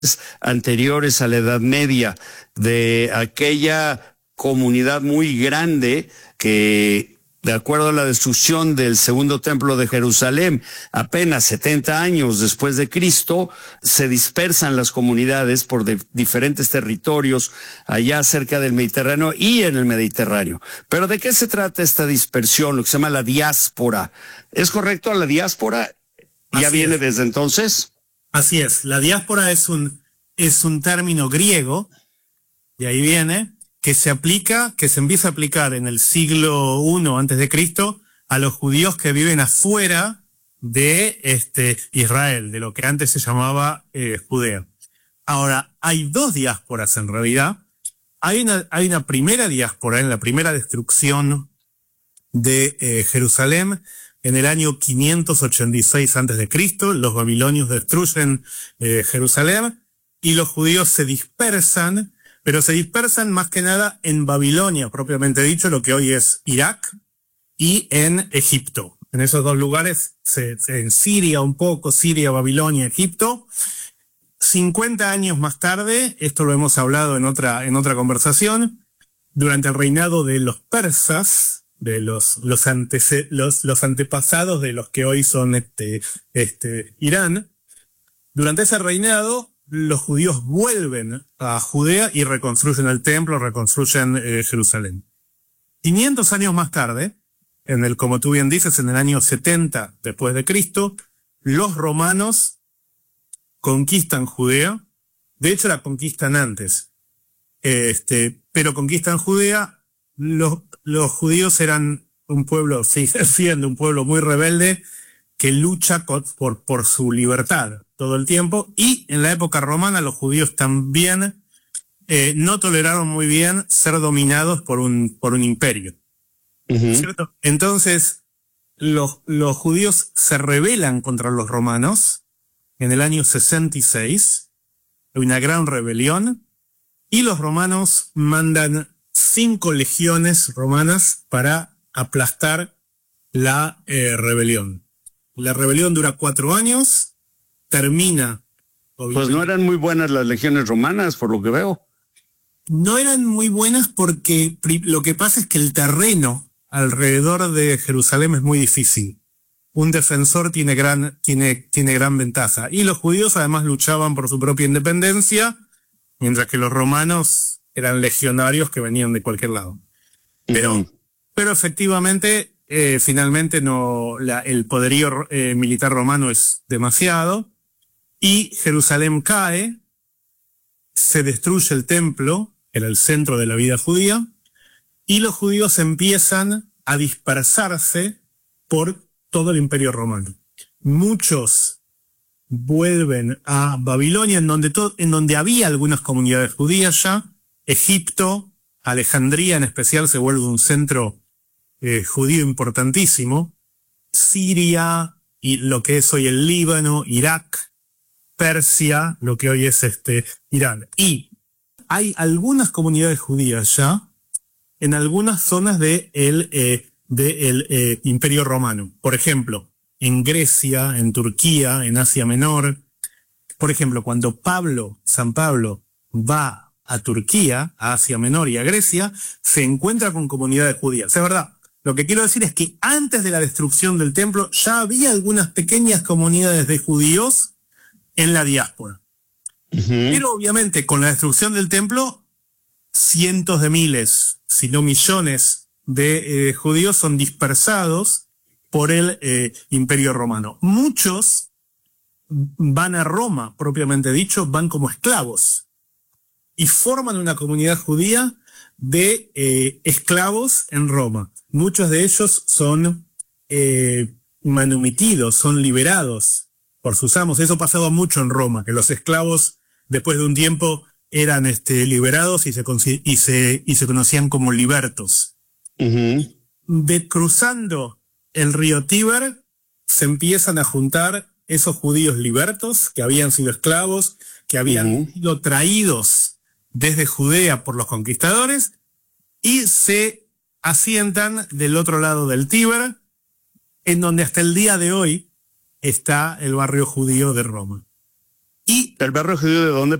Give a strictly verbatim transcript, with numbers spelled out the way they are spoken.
anteriores a la Edad Media, de aquella comunidad muy grande que, de acuerdo a la destrucción del segundo templo de Jerusalén, apenas setenta años después de Cristo, se dispersan las comunidades por de, diferentes territorios allá cerca del Mediterráneo y en el Mediterráneo. Pero ¿de qué se trata esta dispersión, lo que se llama la diáspora? ¿Es correcto? ¿La diáspora ya Así viene es. desde entonces? Así es. La diáspora es un, es un término griego, de ahí viene, que se aplica, que se empieza a aplicar en el siglo primero antes de Cristo a los judíos que viven afuera de este Israel, de lo que antes se llamaba eh, Judea. Ahora, hay dos diásporas en realidad. Hay una, hay una primera diáspora en la primera destrucción de eh, Jerusalén en el año quinientos ochenta y seis antes de Cristo. Los babilonios destruyen eh, Jerusalén y los judíos se dispersan, pero se dispersan más que nada en Babilonia, propiamente dicho, lo que hoy es Irak, y en Egipto. En esos dos lugares, se, se, en Siria un poco, Siria, Babilonia, Egipto. cincuenta años más tarde, esto lo hemos hablado en otra, en otra conversación, durante el reinado de los persas, de los, los, antece, los, los antepasados de los que hoy son este, este, Irán, durante ese reinado, los judíos vuelven a Judea y reconstruyen el templo, reconstruyen eh, Jerusalén. quinientos años más tarde, en el, como tú bien dices, en el año setenta después de Cristo, los romanos conquistan Judea. De hecho, la conquistan antes. Este, pero conquistan Judea. Los, los judíos eran un pueblo, sigue siendo un pueblo muy rebelde que lucha con, por, por su libertad todo el tiempo, y en la época romana los judíos también eh, no toleraron muy bien ser dominados por un, por un imperio. Uh-huh. ¿Cierto? Entonces, los, los judíos se rebelan contra los romanos en el año sesenta y seis, hay una gran rebelión, y los romanos mandan cinco legiones romanas para aplastar la eh, rebelión. La rebelión dura cuatro años, termina. Pues no eran muy buenas las legiones romanas, por lo que veo. No eran muy buenas porque lo que pasa es que el terreno alrededor de Jerusalén es muy difícil. Un defensor tiene gran, tiene, tiene gran ventaja. Y los judíos además luchaban por su propia independencia, mientras que los romanos eran legionarios que venían de cualquier lado. Pero, uh-huh. pero efectivamente, eh, finalmente no, la, el poderío eh, militar romano es demasiado. Y Jerusalén cae, se destruye el templo, era el centro de la vida judía, y los judíos empiezan a dispersarse por todo el imperio romano. Muchos vuelven a Babilonia, en donde, to- en donde había algunas comunidades judías ya. Egipto, Alejandría en especial, se vuelve un centro eh, judío importantísimo. Siria, y lo que es hoy el Líbano, Irak, Persia, lo que hoy es este Irán. Y hay algunas comunidades judías ya en algunas zonas de el, eh, de el eh, Imperio Romano. Por ejemplo, en Grecia, en Turquía, en Asia Menor. Por ejemplo, cuando Pablo, San Pablo, va a Turquía, a Asia Menor y a Grecia, se encuentra con comunidades judías. Es verdad. Lo que quiero decir es que antes de la destrucción del templo ya había algunas pequeñas comunidades de judíos en la diáspora. Uh-huh. Pero obviamente con la destrucción del templo, cientos de miles, si no millones de eh, judíos son dispersados por el eh, Imperio Romano. Muchos van a Roma, propiamente dicho, van como esclavos y forman una comunidad judía de eh, esclavos en Roma. Muchos de ellos son eh, manumitidos, son liberados por sus amos. Eso pasaba mucho en Roma, que los esclavos, después de un tiempo, eran este, liberados y se, y, se, y se conocían como libertos. Uh-huh. De cruzando el río Tíber, se empiezan a juntar esos judíos libertos, que habían sido esclavos, que habían uh-huh. sido traídos desde Judea por los conquistadores, y se asientan del otro lado del Tíber, en donde hasta el día de hoy está el barrio judío de Roma. Y ¿El barrio judío de dónde?